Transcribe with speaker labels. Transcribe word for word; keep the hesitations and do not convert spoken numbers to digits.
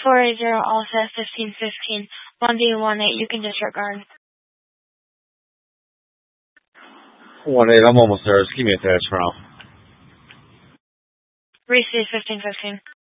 Speaker 1: four eight zero, all set, fifteen fifteen, one D one eight, you can disregard.
Speaker 2: one eight, I'm almost there. Just give me a text, bro.
Speaker 1: Receive fifteen fifteen.